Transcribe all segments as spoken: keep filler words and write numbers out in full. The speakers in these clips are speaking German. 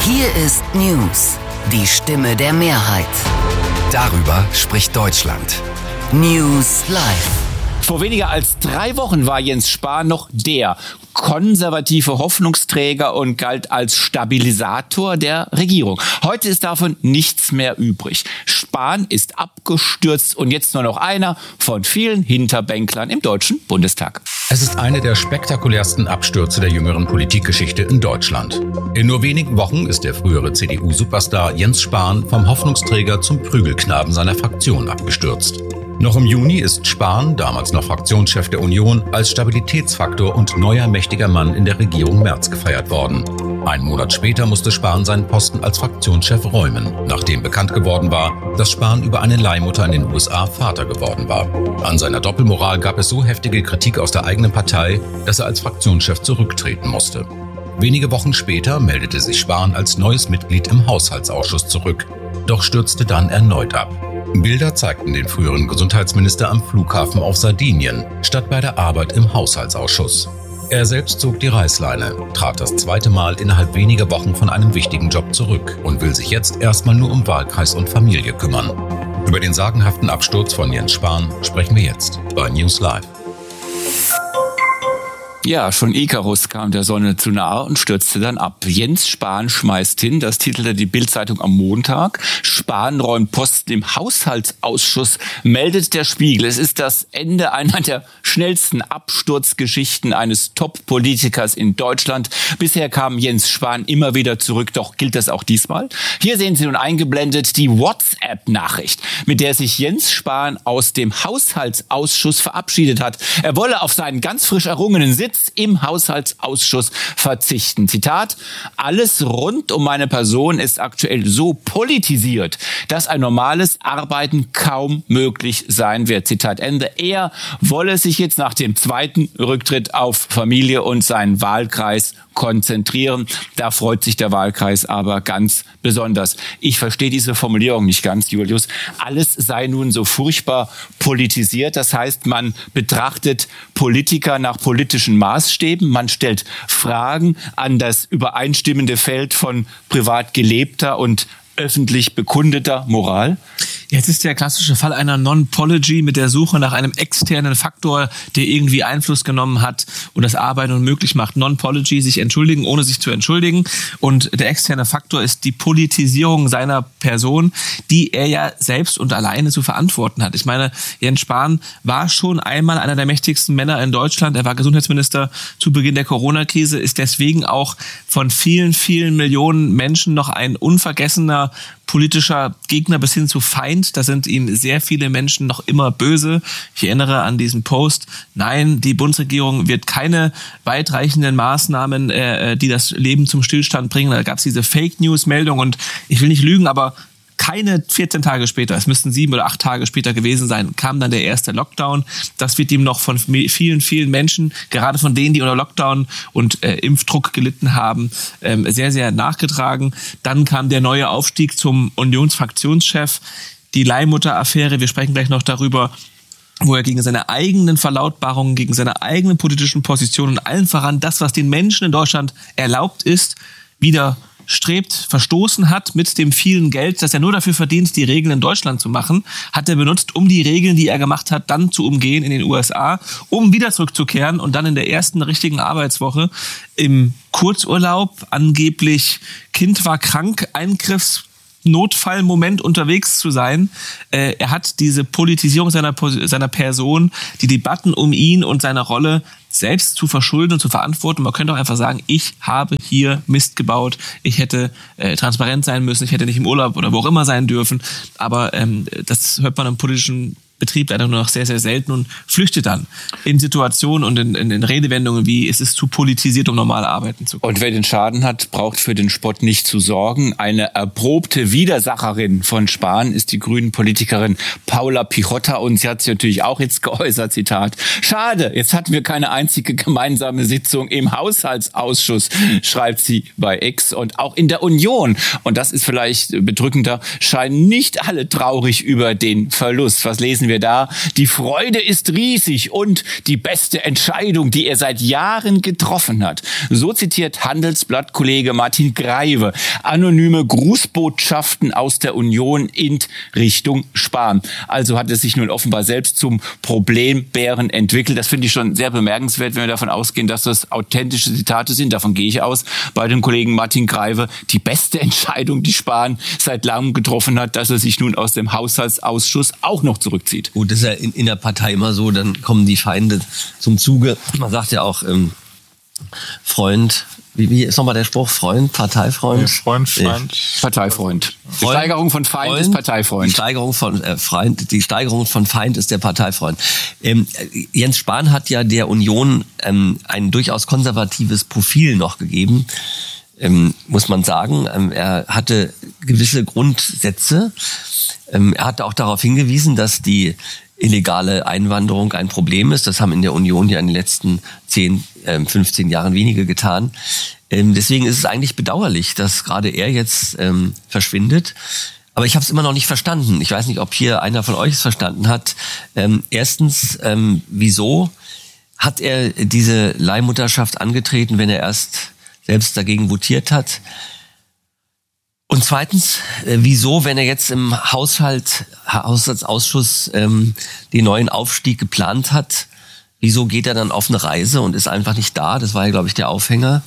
Hier ist News, die Stimme der Mehrheit. Darüber spricht Deutschland. News Live. Vor weniger als drei Wochen war Jens Spahn noch der konservative Hoffnungsträger und galt als Stabilisator der Regierung. Heute ist davon nichts mehr übrig. Spahn ist abgestürzt und jetzt nur noch einer von vielen Hinterbänklern im Deutschen Bundestag. Es ist einer der spektakulärsten Abstürze der jüngeren Politikgeschichte in Deutschland. In nur wenigen Wochen ist der frühere C D U-Superstar Jens Spahn vom Hoffnungsträger zum Prügelknaben seiner Fraktion abgestürzt. Noch im Juni ist Spahn, damals noch Fraktionschef der Union, als Stabilitätsfaktor und neuer mächtiger Mann in der Regierung Merz gefeiert worden. Einen Monat später musste Spahn seinen Posten als Fraktionschef räumen, nachdem bekannt geworden war, dass Spahn über eine Leihmutter in den U S A Vater geworden war. An seiner Doppelmoral gab es so heftige Kritik aus der eigenen Partei, dass er als Fraktionschef zurücktreten musste. Wenige Wochen später meldete sich Spahn als neues Mitglied im Haushaltsausschuss zurück, doch stürzte dann erneut ab. Bilder zeigten den früheren Gesundheitsminister am Flughafen auf Sardinien, statt bei der Arbeit im Haushaltsausschuss. Er selbst zog die Reißleine, trat das zweite Mal innerhalb weniger Wochen von einem wichtigen Job zurück und will sich jetzt erstmal nur um Wahlkreis und Familie kümmern. Über den sagenhaften Absturz von Jens Spahn sprechen wir jetzt bei News Live. Ja, schon Ikarus kam der Sonne zu nahe und stürzte dann ab. Jens Spahn schmeißt hin, das titelte die Bild-Zeitung am Montag. Spahn räumt Posten im Haushaltsausschuss, meldet der Spiegel. Es ist das Ende einer der schnellsten Absturzgeschichten eines Top-Politikers in Deutschland. Bisher kam Jens Spahn immer wieder zurück, doch gilt das auch diesmal? Hier sehen Sie nun eingeblendet die WhatsApp-Nachricht, mit der sich Jens Spahn aus dem Haushaltsausschuss verabschiedet hat. Er wolle auf seinen ganz frisch errungenen Sitz im Haushaltsausschuss verzichten. Zitat: Alles rund um meine Person ist aktuell so politisiert, dass ein normales Arbeiten kaum möglich sein wird. Zitat Ende. Er wolle sich jetzt nach dem zweiten Rücktritt auf Familie und seinen Wahlkreis konzentrieren. Da freut sich der Wahlkreis aber ganz besonders. Ich verstehe diese Formulierung nicht ganz, Julius. Alles sei nun so furchtbar politisiert. Das heißt, man betrachtet Politiker nach politischen Maßstäben. Man stellt Fragen an das übereinstimmende Feld von privat gelebter und öffentlich bekundeter Moral. Jetzt ist der klassische Fall einer Non-Pology mit der Suche nach einem externen Faktor, der irgendwie Einfluss genommen hat und das Arbeiten unmöglich macht. Non-Pology, sich entschuldigen, ohne sich zu entschuldigen. Und der externe Faktor ist die Politisierung seiner Person, die er ja selbst und alleine zu verantworten hat. Ich meine, Jens Spahn war schon einmal einer der mächtigsten Männer in Deutschland. Er war Gesundheitsminister zu Beginn der Corona-Krise, ist deswegen auch von vielen, vielen Millionen Menschen noch ein unvergessener politischer Gegner bis hin zu Feind. Da sind ihm sehr viele Menschen noch immer böse. Ich erinnere an diesen Post. Nein, die Bundesregierung wird keine weitreichenden Maßnahmen, äh, die das Leben zum Stillstand bringen. Da gab es diese Fake-News-Meldung und ich will nicht lügen, aber keine vierzehn Tage später, es müssten sieben oder acht Tage später gewesen sein, kam dann der erste Lockdown. Das wird ihm noch von vielen, vielen Menschen, gerade von denen, die unter Lockdown und äh, Impfdruck gelitten haben, ähm, sehr, sehr nachgetragen. Dann kam der neue Aufstieg zum Unionsfraktionschef, die Leihmutter-Affäre, wir sprechen gleich noch darüber, wo er gegen seine eigenen Verlautbarungen, gegen seine eigenen politischen Positionen und allen voran das, was den Menschen in Deutschland erlaubt ist, wieder strebt, verstoßen hat mit dem vielen Geld, das er nur dafür verdient, die Regeln in Deutschland zu machen, hat er benutzt, um die Regeln, die er gemacht hat, dann zu umgehen in den U S A, um wieder zurückzukehren und dann in der ersten richtigen Arbeitswoche im Kurzurlaub, angeblich Kind war krank, Eingriffs Notfallmoment unterwegs zu sein. Äh, er hat diese Politisierung seiner, seiner Person, die Debatten um ihn und seine Rolle selbst zu verschulden und zu verantworten. Man könnte auch einfach sagen, ich habe hier Mist gebaut, ich hätte äh, transparent sein müssen, ich hätte nicht im Urlaub oder wo auch immer sein dürfen. Aber ähm, das hört man im politischen Betrieb leider nur noch sehr, sehr selten und flüchtet dann in Situationen und in, in, in Redewendungen wie, es ist zu politisiert, um normal arbeiten zu können. Und wer den Schaden hat, braucht für den Spott nicht zu sorgen. Eine erprobte Widersacherin von Spahn ist die Grünen-Politikerin Paula Pichotta und sie hat sich natürlich auch jetzt geäußert, Zitat: Schade, jetzt hatten wir keine einzige gemeinsame Sitzung im Haushaltsausschuss, schreibt sie bei X. Und auch in der Union, und das ist vielleicht bedrückender, scheinen nicht alle traurig über den Verlust. Was lesen wir wir da. Die Freude ist riesig und die beste Entscheidung, die er seit Jahren getroffen hat. So zitiert Handelsblatt-Kollege Martin Greive anonyme Grußbotschaften aus der Union in Richtung Spahn. Also hat es sich nun offenbar selbst zum Problembären entwickelt. Das finde ich schon sehr bemerkenswert, wenn wir davon ausgehen, dass das authentische Zitate sind. Davon gehe ich aus bei dem Kollegen Martin Greive. Die beste Entscheidung, die Spahn seit langem getroffen hat, dass er sich nun aus dem Haushaltsausschuss auch noch zurückzieht. Gut, das ist ja in, in der Partei immer so, dann kommen die Feinde zum Zuge. Man sagt ja auch, ähm, Freund, wie, wie ist nochmal der Spruch? Freund, Parteifreund? Freund, Feind. Parteifreund. Die Steigerung von Feind Freund, ist Parteifreund. Die Steigerung von äh, Feind, die Steigerung von Feind ist der Parteifreund. Ähm, Jens Spahn hat ja der Union ähm, ein durchaus konservatives Profil noch gegeben. Ähm, muss man sagen, ähm, er hatte gewisse Grundsätze. Ähm, er hatte auch darauf hingewiesen, dass die illegale Einwanderung ein Problem ist. Das haben in der Union ja in den letzten zehn, fünfzehn Jahren wenige getan. Ähm, deswegen ist es eigentlich bedauerlich, dass gerade er jetzt ähm, verschwindet. Aber ich habe es immer noch nicht verstanden. Ich weiß nicht, ob hier einer von euch es verstanden hat. Ähm, erstens, ähm, wieso hat er diese Leihmutterschaft angetreten, wenn er erst selbst dagegen votiert hat? Und zweitens, äh, wieso, wenn er jetzt im Haushalt, Haushaltsausschuss ähm, den neuen Aufstieg geplant hat, wieso geht er dann auf eine Reise und ist einfach nicht da? Das war ja, glaube ich, der Aufhänger.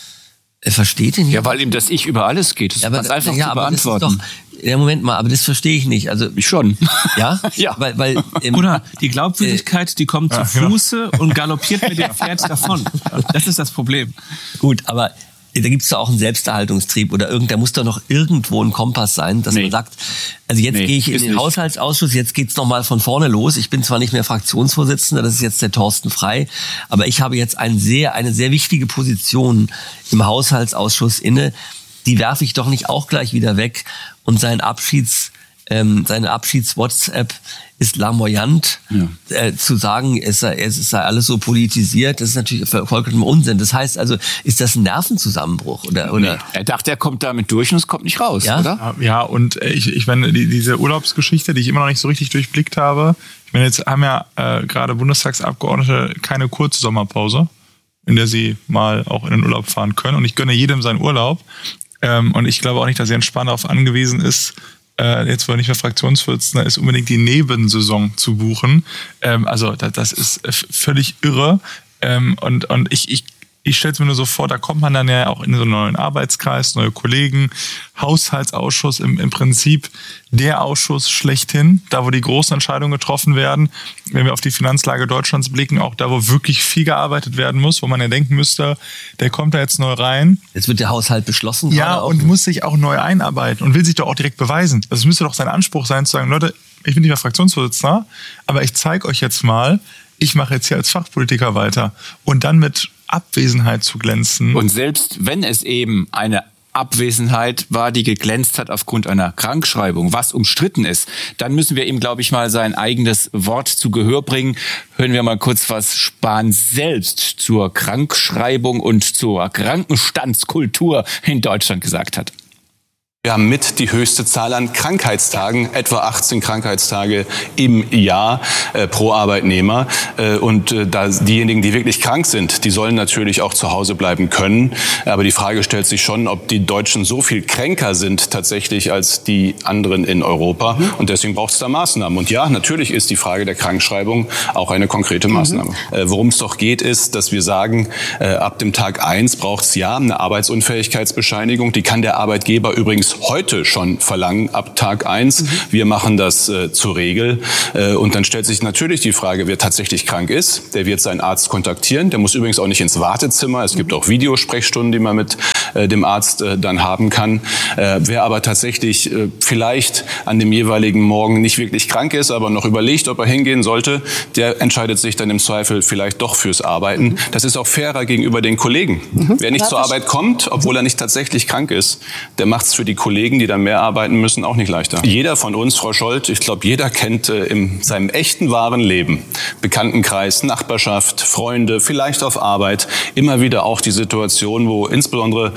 Er versteht ihn nicht. Ja, weil ihm das Ich über alles geht. Das ja, aber, ist einfach ja, zu aber beantworten. Das ist doch, ja, Moment mal, aber das verstehe ich nicht. Also ich schon. Ja? Ja. Weil, weil, ähm, Oder die Glaubwürdigkeit, äh, die kommt zu Fuße und galoppiert mit dem Pferd davon. Das ist das Problem. Gut, aber da gibt's doch auch einen Selbsterhaltungstrieb oder irgend, da muss doch noch irgendwo ein Kompass sein, dass nee. man sagt, also jetzt nee, gehe ich in den nicht. Haushaltsausschuss, jetzt geht's nochmal von vorne los. Ich bin zwar nicht mehr Fraktionsvorsitzender, das ist jetzt der Thorsten Frey, aber ich habe jetzt ein sehr, eine sehr wichtige Position im Haushaltsausschuss inne. Die werfe ich doch nicht auch gleich wieder weg. Und sein Abschieds, ähm, seine Abschieds-WhatsApp ist larmoyant. Ja. Äh, zu sagen, es sei, es sei alles so politisiert, das ist natürlich vollkommen Unsinn. Das heißt also, ist das ein Nervenzusammenbruch? Oder, oder? Nee. Er dachte, er kommt damit durch und es kommt nicht raus, ja? oder? Ja, und ich, ich meine, die, diese Urlaubsgeschichte, die ich immer noch nicht so richtig durchblickt habe. Ich meine, jetzt haben ja äh, gerade Bundestagsabgeordnete keine kurze Sommerpause, in der sie mal auch in den Urlaub fahren können. Und ich gönne jedem seinen Urlaub. Ähm, und ich glaube auch nicht, dass Jens Spahn darauf angewiesen ist, äh, jetzt wo er nicht mehr Fraktionsvorsitzender ist, unbedingt die Nebensaison zu buchen. Ähm, also das, das ist völlig irre. Ähm, und und ich, ich, ich stelle es mir nur so vor, da kommt man dann ja auch in so einen neuen Arbeitskreis, neue Kollegen, Haushaltsausschuss, im, im Prinzip der Ausschuss schlechthin, da wo die großen Entscheidungen getroffen werden. Wenn wir auf die Finanzlage Deutschlands blicken, auch da, wo wirklich viel gearbeitet werden muss, wo man ja denken müsste, der kommt da jetzt neu rein. Jetzt wird der Haushalt beschlossen. Ja, und muss sich auch neu einarbeiten und will sich doch auch direkt beweisen. Das müsste doch sein Anspruch sein, zu sagen, Leute, ich bin nicht mehr Fraktionsvorsitzender, aber ich zeige euch jetzt mal, ich mache jetzt hier als Fachpolitiker weiter. Und dann mit Abwesenheit zu glänzen. Und selbst wenn es eben eine Abwesenheit war, die geglänzt hat aufgrund einer Krankschreibung, was umstritten ist, dann müssen wir ihm, glaube ich, mal sein eigenes Wort zu Gehör bringen. Hören wir mal kurz, was Spahn selbst zur Krankschreibung und zur Krankenstandskultur in Deutschland gesagt hat. Wir haben mit die höchste Zahl an Krankheitstagen, etwa achtzehn Krankheitstage im Jahr äh, pro Arbeitnehmer. Äh, und äh, da diejenigen, die wirklich krank sind, die sollen natürlich auch zu Hause bleiben können. Aber die Frage stellt sich schon, ob die Deutschen so viel kränker sind tatsächlich als die anderen in Europa. Mhm. Und deswegen braucht es da Maßnahmen. Und ja, natürlich ist die Frage der Krankschreibung auch eine konkrete Maßnahme. Mhm. Äh, worum es doch geht, ist, dass wir sagen, äh, ab dem Tag eins braucht es ja eine Arbeitsunfähigkeitsbescheinigung. Die kann der Arbeitgeber übrigens heute schon verlangen, ab Tag eins. Mhm. Wir machen das äh, zur Regel. Äh, und dann stellt sich natürlich die Frage, wer tatsächlich krank ist. Der wird seinen Arzt kontaktieren. Der muss übrigens auch nicht ins Wartezimmer. Es gibt auch Videosprechstunden, die man mit äh, dem Arzt äh, dann haben kann. Äh, wer aber tatsächlich äh, vielleicht an dem jeweiligen Morgen nicht wirklich krank ist, aber noch überlegt, ob er hingehen sollte, der entscheidet sich dann im Zweifel vielleicht doch fürs Arbeiten. Mhm. Das ist auch fairer gegenüber den Kollegen. Mhm. Wer nicht zur Arbeit kommt, obwohl er nicht tatsächlich krank ist, der macht es für die Kollegen, die dann mehr arbeiten müssen, auch nicht leichter. Jeder von uns, Frau Scholz, ich glaube, jeder kennt äh, in seinem echten, wahren Leben, Bekanntenkreis, Nachbarschaft, Freunde, vielleicht auf Arbeit, immer wieder auch die Situation, wo insbesondere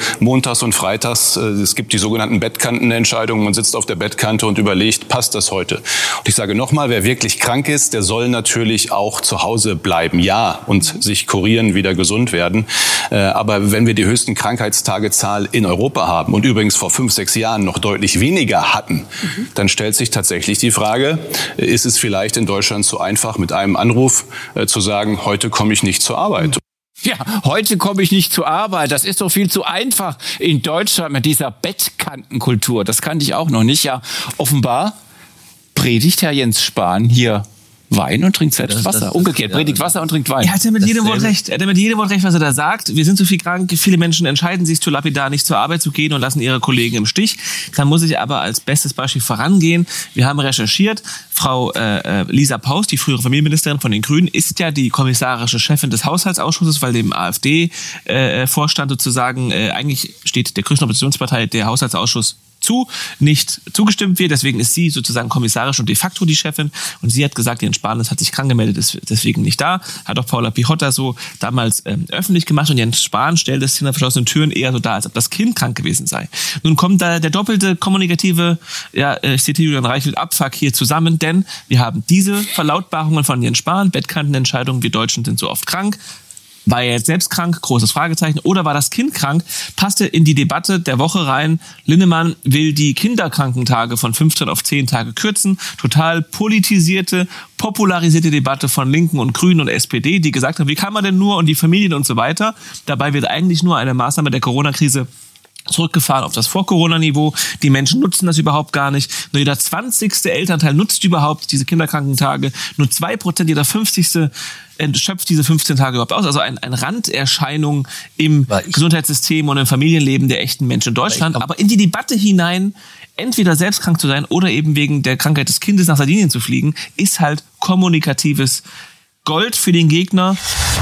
montags und freitags. Es gibt die sogenannten Bettkantenentscheidungen. Man sitzt auf der Bettkante und überlegt, passt das heute? Und ich sage nochmal, wer wirklich krank ist, der soll natürlich auch zu Hause bleiben. Ja, und sich kurieren, wieder gesund werden. Aber wenn wir die höchsten Krankheitstagezahl in Europa haben und übrigens vor fünf, sechs Jahren noch deutlich weniger hatten, mhm. dann stellt sich tatsächlich die Frage, ist es vielleicht in Deutschland zu einfach, mit einem Anruf äh, zu sagen, heute komme ich nicht zur Arbeit? Ja, heute komme ich nicht zur Arbeit. Das ist doch viel zu einfach in Deutschland mit dieser Bettkantenkultur. Das kannte ich auch noch nicht. Ja, offenbar predigt Herr Jens Spahn hier Wein und trinkt selbst das, Wasser. Das, das, Umgekehrt, ja, predigt Wasser und trinkt Wein. Er hat ja mit jedem Wort recht. Er hat ja mit jedem Wort recht, was er da sagt. Wir sind zu viel krank. Viele Menschen entscheiden sich zu lapidar, nicht zur Arbeit zu gehen und lassen ihre Kollegen im Stich. Da muss ich aber als bestes Beispiel vorangehen. Wir haben recherchiert. Frau äh, Lisa Paus, die frühere Familienministerin von den Grünen, ist ja die kommissarische Chefin des Haushaltsausschusses, weil dem AfD-Vorstand äh, sozusagen, äh, eigentlich steht der größten Oppositionspartei der Haushaltsausschuss zu, nicht zugestimmt wird. Deswegen ist sie sozusagen kommissarisch und de facto die Chefin. Und sie hat gesagt, Jens Spahn hat sich krank gemeldet, ist deswegen nicht da. Hat auch Paula Pichotta so damals ähm, öffentlich gemacht. Und Jens Spahn stellt es hinter verschlossenen Türen eher so dar, als ob das Kind krank gewesen sei. Nun kommt da der doppelte kommunikative, ja, ich zitiere Julian Reichelt, Abfuck hier zusammen, denn wir haben diese Verlautbarungen von Jens Spahn, Bettkantenentscheidungen, wir Deutschen sind so oft krank. War er jetzt selbst krank? Großes Fragezeichen. Oder war das Kind krank? Passte in die Debatte der Woche rein. Linnemann will die Kinderkrankentage von fünfzehn auf zehn Tage kürzen. Total politisierte, popularisierte Debatte von Linken und Grünen und S P D, die gesagt haben, wie kann man denn nur und die Familien und so weiter. Dabei wird eigentlich nur eine Maßnahme der Corona-Krise zurückgefahren auf das Vor-Corona-Niveau. Die Menschen nutzen das überhaupt gar nicht. Nur jeder zwanzigste Elternteil nutzt überhaupt diese Kinderkrankentage. Nur zwei Prozent, jeder fünfzigste schöpft diese fünfzehn Tage überhaupt aus. Also ein, ein Randerscheinung im Gesundheitssystem und im Familienleben der echten Menschen in Deutschland. Aber in die Debatte hinein, entweder selbst krank zu sein oder eben wegen der Krankheit des Kindes nach Sardinien zu fliegen, ist halt kommunikatives Gold für den Gegner.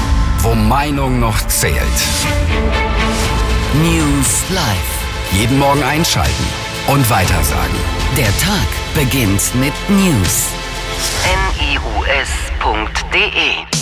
Wo Meinung noch zählt. News Live. Jeden Morgen einschalten und weitersagen. Der Tag beginnt mit News. N I U S punkt D E